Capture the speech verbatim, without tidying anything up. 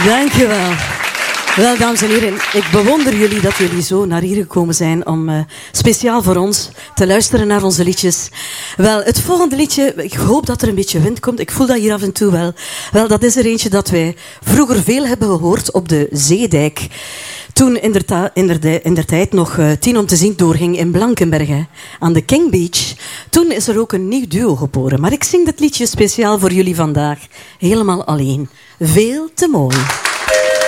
Dank je wel. Wel, dames en heren, ik bewonder jullie dat jullie zo naar hier gekomen zijn om uh, speciaal voor ons te luisteren naar onze liedjes. Wel, het volgende liedje, ik hoop dat er een beetje wind komt. Ik voel dat hier af en toe wel. Wel, dat is er eentje dat wij vroeger veel hebben gehoord op de Zeedijk. Toen in der, ta- in der, de- in der tijd nog uh, Tien om te zien doorging in Blankenberge, hè, aan de King Beach. Toen is er ook een nieuw duo geboren. Maar ik zing dit liedje speciaal voor jullie vandaag. Helemaal alleen. Veel te mooi.